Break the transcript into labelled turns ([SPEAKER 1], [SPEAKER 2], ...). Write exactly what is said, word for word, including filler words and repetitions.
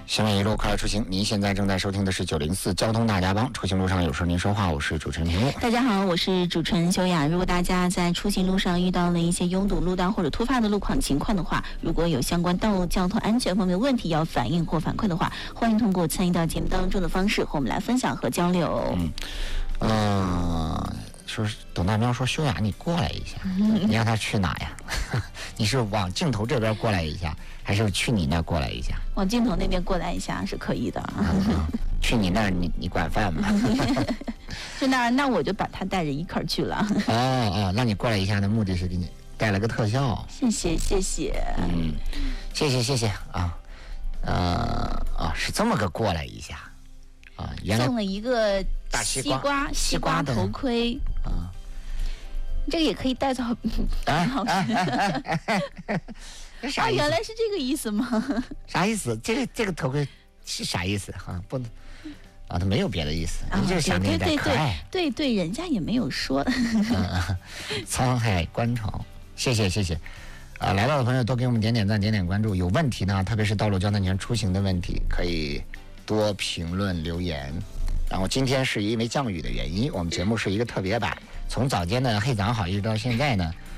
[SPEAKER 1] 新闻一路快乐出行，您现在正在收听的是九零四交通大家帮，出行路上有事您说话，我是主持人平路。
[SPEAKER 2] 大家好，我是主持人修雅。如果大家在出行路上遇到了一些拥堵路段或者突发的路况情况的话，如果有相关道路交通安全方面的问题要反映或反馈的话，欢迎通过参与到节目当中的方式和我们来分享和交流。
[SPEAKER 1] 嗯，呃，说董大喵说修雅你过来一下，你让他去哪呀？你是往镜头这边过来一下，还是去你那过来一下？
[SPEAKER 2] 往镜头那边过来一下是可以的。
[SPEAKER 1] 嗯、去你那儿你你管饭吗？
[SPEAKER 2] 去那儿，那我就把他带着一块儿去了。
[SPEAKER 1] 哦哦，那你过来一下的目的是给你带了个特效。
[SPEAKER 2] 谢谢谢谢。
[SPEAKER 1] 嗯，谢谢谢谢啊，呃啊是这么个过来一下啊，原来
[SPEAKER 2] 送了一个
[SPEAKER 1] 大西
[SPEAKER 2] 西瓜
[SPEAKER 1] 西瓜
[SPEAKER 2] 头盔
[SPEAKER 1] 啊。
[SPEAKER 2] 这个也可以带到很好吃。
[SPEAKER 1] 这啥意思？
[SPEAKER 2] 啊，原来是这个意思吗？
[SPEAKER 1] 啥意思？这个这个头盔是啥意思？哈、啊，不能啊，他没有别的意思，你就是想那点可爱。
[SPEAKER 2] 对对 对, 对, 对，人家也没有说。
[SPEAKER 1] 嗯，沧海观潮，谢谢谢谢。啊，来到的朋友多给我们点点赞，点点关注。有问题呢，特别是道路交通安全出行的问题，可以多评论留言。然后今天是因为降雨的原因，我们节目是一个特别版，从早间的黑早好一直到现在呢，